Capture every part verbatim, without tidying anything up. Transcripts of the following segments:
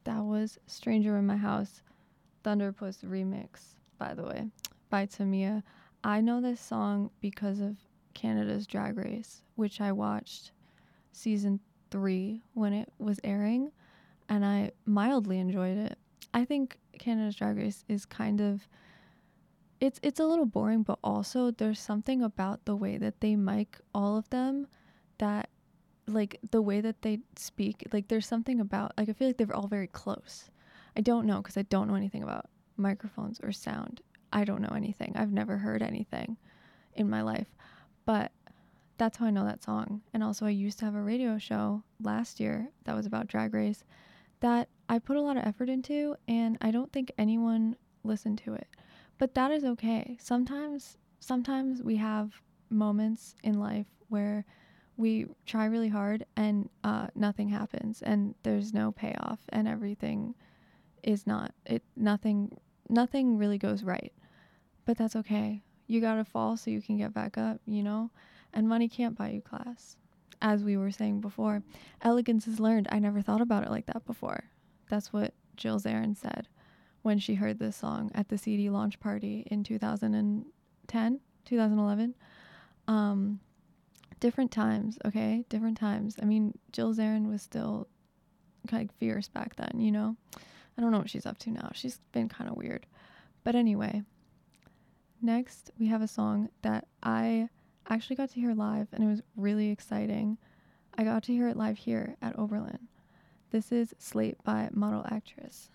That was Stranger in My House, Thunderpuss remix, by the way, by Tamia. I know this song because of Canada's Drag Race, which I watched season three when it was airing, and I mildly enjoyed it. I think Canada's Drag Race is kind of, it's it's a little boring, but also there's something about the way that they mic all of them that, like, the way that they speak, like, there's something about, like, I feel like they're all very close. I don't know, because I don't know anything about microphones or sound. I don't know anything. I've never heard anything in my life, but that's how I know that song. And also, I used to have a radio show last year that was about Drag Race that I put a lot of effort into, and I don't think anyone listened to it. But that is okay. Sometimes, sometimes we have moments in life where we try really hard and uh, nothing happens, and there's no payoff, and everything is not, it, nothing, nothing really goes right. But that's okay. You gotta fall so you can get back up, you know? And money can't buy you class. As we were saying before, elegance is learned. I never thought about it like that before. That's what Jill Zarin said when she heard this song at the C D launch party in two thousand ten, two thousand eleven. Um, different times, okay? Different times. I mean, Jill Zarin was still kind of fierce back then, you know? I don't know what she's up to now. She's been kind of weird. But anyway, next we have a song that I actually got to hear live, and it was really exciting. I got to hear it live here at Oberlin. This is Slate by Model Actress.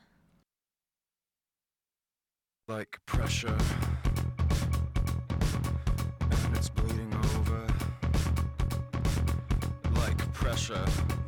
Like pressure, and it's bleeding over. Like pressure.